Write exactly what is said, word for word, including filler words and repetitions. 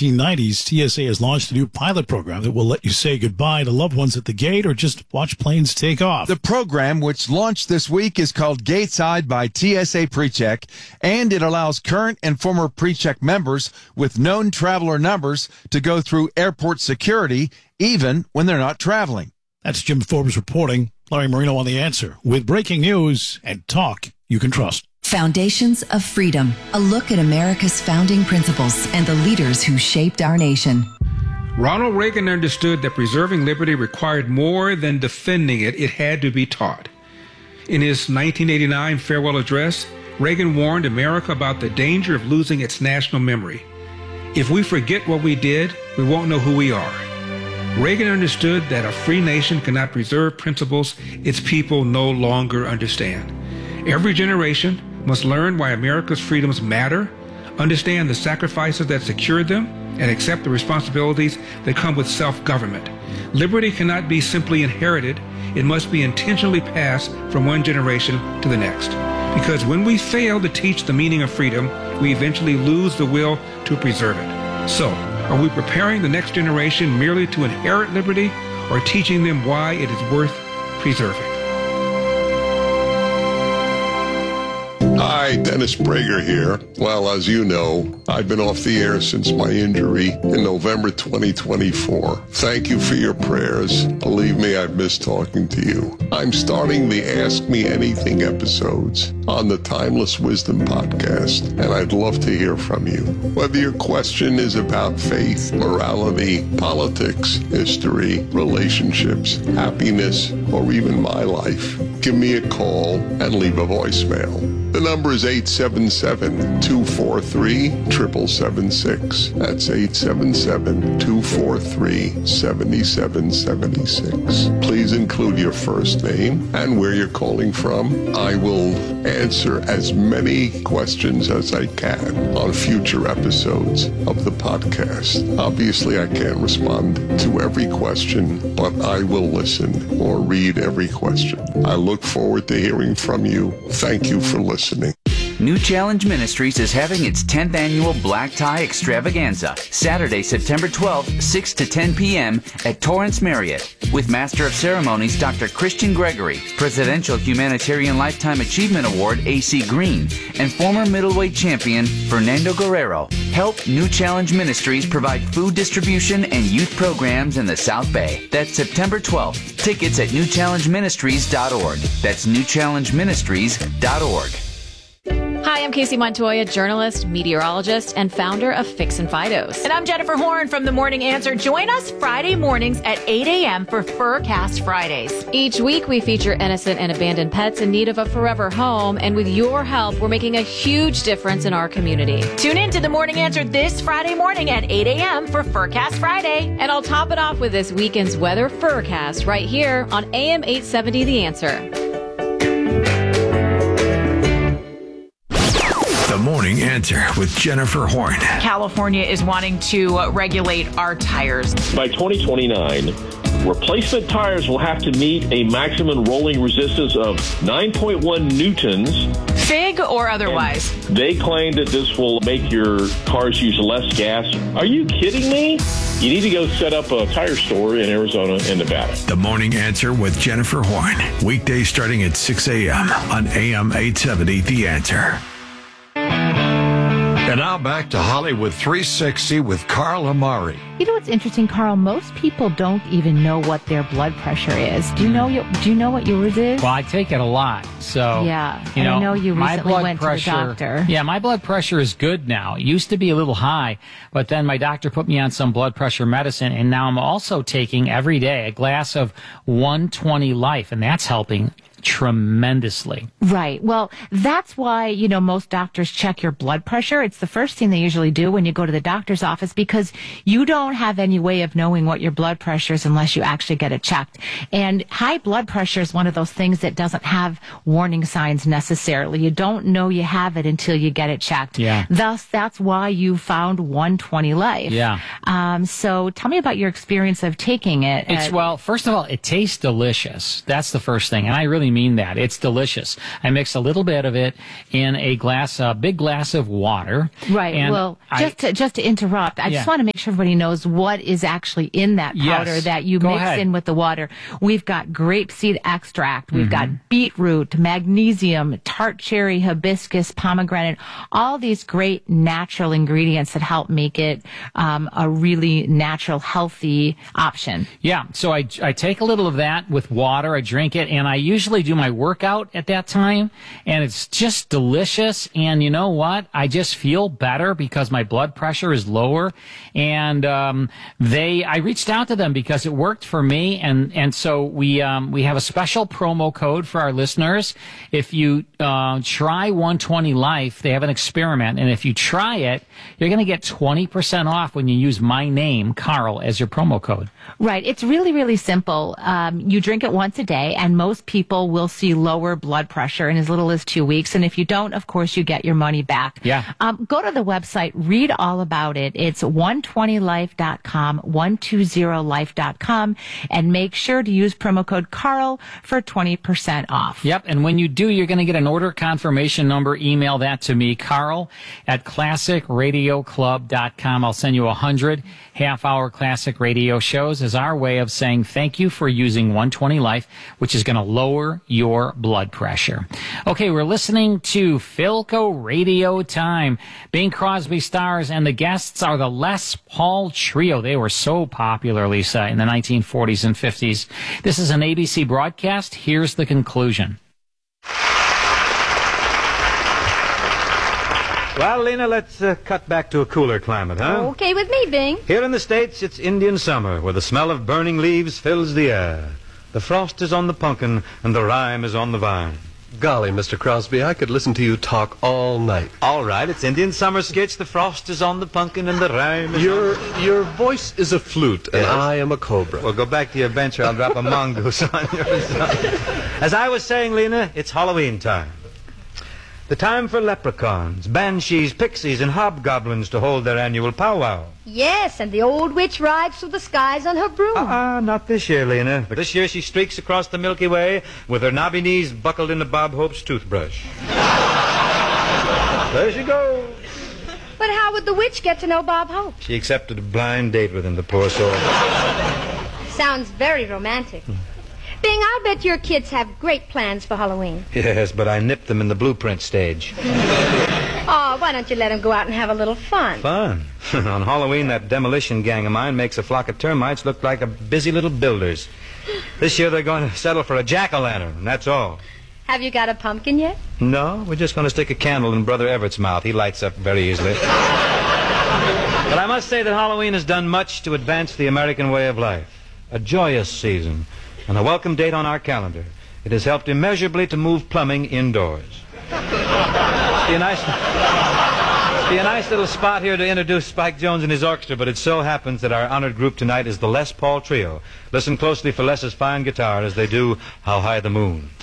nineteen nineties, T S A has launched a new pilot program that will let you say goodbye to loved ones at the gate or just watch planes take off. The program, which launched this week, is called Gateside by T S A PreCheck, and it allows current and former PreCheck members with known traveler numbers to go through airport security even when they're not traveling. That's Jim Forbes reporting. Larry Marino on The Answer with breaking news and talk you can trust. Foundations of Freedom, a look at America's founding principles and the leaders who shaped our nation. Ronald Reagan understood that preserving liberty required more than defending it. It had to be taught. In his nineteen eighty-nine farewell address, Reagan warned America about the danger of losing its national memory. If we forget what we did, we won't know who we are. Reagan understood that a free nation cannot preserve principles its people no longer understand. Every generation must learn why America's freedoms matter, understand the sacrifices that secured them, and accept the responsibilities that come with self-government. Liberty cannot be simply inherited. It must be intentionally passed from one generation to the next. Because when we fail to teach the meaning of freedom, we eventually lose the will to preserve it. So, are we preparing the next generation merely to inherit liberty, or teaching them why it is worth preserving? Hi, Dennis Prager here. Well, as you know, I've been off the air since my injury in November twenty twenty-four. Thank you for your prayers. Believe me, I've missed talking to you. I'm starting the Ask Me Anything episodes on the Timeless Wisdom podcast, and I'd love to hear from you. Whether your question is about faith, morality, politics, history, relationships, happiness, or even my life, give me a call and leave a voicemail. The number is eight seven seven, two four three, seven seven seven six. That's eight seven seven, two four three, seven seven seven six. Please include your first name and where you're calling from. I will answer as many questions as I can on future episodes of the podcast. Obviously, I can't respond to every question, but I will listen or read every question. I look forward to hearing from you. Thank you for listening. New Challenge Ministries is having its tenth annual Black Tie Extravaganza, Saturday, September twelfth, six to ten p.m. at Torrance Marriott, with Master of Ceremonies Doctor Christian Gregory, Presidential Humanitarian Lifetime Achievement Award A C Green, and former middleweight champion Fernando Guerrero. Help New Challenge Ministries provide food distribution and youth programs in the South Bay. That's September twelfth. Tickets at new challenge ministries dot org. That's new challenge ministries dot org. Hi, I'm Casey Montoya, journalist, meteorologist, and founder of Fix and Fidos. And I'm Jennifer Horn from The Morning Answer. Join us Friday mornings at eight a.m. for Furcast Fridays. Each week, we feature innocent and abandoned pets in need of a forever home. And with your help, we're making a huge difference in our community. Tune in to The Morning Answer this Friday morning at eight a.m. for Furcast Friday. And I'll top it off with this weekend's weather Furcast right here on A M eight seventy The Answer. The Morning Answer with Jennifer Horn. California is wanting to uh, regulate our tires. By twenty twenty-nine, replacement tires will have to meet a maximum rolling resistance of nine point one newtons. Fig or otherwise? And they claim that this will make your cars use less gas. Are you kidding me? You need to go set up a tire store in Arizona and Nevada. The Morning Answer with Jennifer Horn. Weekdays starting at six a.m. on A M eight seventy The Answer. And now back to Hollywood three sixty with Carl Amari. You know what's interesting, Carl? Most people don't even know what their blood pressure is. Do you know your, Do you know what yours is? Well, I take it a lot, so yeah. You and know, I know you my recently blood went pressure, to the doctor. Yeah, my blood pressure is good now. It used to be a little high, but then my doctor put me on some blood pressure medicine, and now I'm also taking every day a glass of one twenty Life, and that's helping tremendously. Right. Well, that's why, you know, most doctors check your blood pressure. It's the first thing they usually do when you go to the doctor's office, because you don't have any way of knowing what your blood pressure is unless you actually get it checked. And high blood pressure is one of those things that doesn't have warning signs necessarily. You don't know you have it until you get it checked. Yeah. Thus, that's why you found one twenty Life. Yeah. Um, so tell me about your experience of taking it. It's, at- well, first of all, it tastes delicious. That's the first thing. And I really mean that. It's delicious. I mix a little bit of it in a glass, a big glass of water. Right. And well, I, just to, just to interrupt, I Yeah. just want to make sure everybody knows what is actually in that powder Yes. that you Go mix ahead. in with the water. We've got grapeseed extract. We've Mhm. got beetroot, magnesium, tart cherry, hibiscus, pomegranate, all these great natural ingredients that help make it um, a really natural, healthy option. Yeah, so I, I take a little of that with water, I drink it, and I usually do my workout at that time, and it's just delicious, and you know what? I just feel better because my blood pressure is lower, and um, they, I reached out to them because it worked for me, and, and so we, um, we have a special promo code for our listeners. If you uh, try one twenty Life, they have an experiment, and if you try it, you're going to get twenty percent off when you use my name, Carl, as your promo code. Right. It's really, really simple. Um, you drink it once a day, and most people will see lower blood pressure in as little as two weeks. And if you don't, of course, you get your money back. Yeah. Um, go to the website, read all about it. It's one twenty life dot com, one twenty life dot com, and make sure to use promo code Carl for twenty percent off. Yep, and when you do, you're going to get an order confirmation number. Email that to me, Carl at classic radio club dot com. I'll send you a hundred half-hour classic radio shows as our way of saying thank you for using one twenty Life, which is going to lower your blood pressure. Okay, we're listening to Philco Radio Time. Bing Crosby stars, and the guests are the Les Paul Trio. They were so popular, Lisa, in the nineteen forties and fifties. This is an A B C broadcast. Here's the conclusion. Well, Lena, let's uh, cut back to a cooler climate, huh? Okay with me, Bing. Here in the States, it's Indian summer, where the smell of burning leaves fills the air. The frost is on the pumpkin, and the rime is on the vine. Golly, Mister Crosby, I could listen to you talk all night. All right, it's Indian summer sketch. The frost is on the pumpkin, and the rhyme is Your on... your voice is a flute, and Yes. I am a cobra. Well, go back to your bench, or I'll drop a mongoose on your son. As I was saying, Lena, it's Halloween time. The time for leprechauns, banshees, pixies, and hobgoblins to hold their annual powwow. Yes, and the old witch rides through the skies on her broom. Ah, uh, not this year, Lena. This year she streaks across the Milky Way with her knobby knees buckled into Bob Hope's toothbrush. There she goes. But how would the witch get to know Bob Hope? She accepted a blind date with him, the poor soul. Sounds very romantic. Bing, I'll bet your kids have great plans for Halloween. Yes, but I nipped them in the blueprint stage. Oh, why don't you let them go out and have a little fun? Fun. On Halloween, that demolition gang of mine makes a flock of termites look like a busy little builders. This year they're going to settle for a jack-o'-lantern, and that's all. Have you got a pumpkin yet? No, we're just going to stick a candle in Brother Everett's mouth. He lights up very easily. But I must say that Halloween has done much to advance the American way of life. A joyous season, and a welcome date on our calendar. It has helped immeasurably to move plumbing indoors. It'd be a nice, it'd be a nice little spot here to introduce Spike Jones and his orchestra, but it so happens that our honored group tonight is the Les Paul Trio. Listen closely for Les's fine guitar as they do How High the Moon.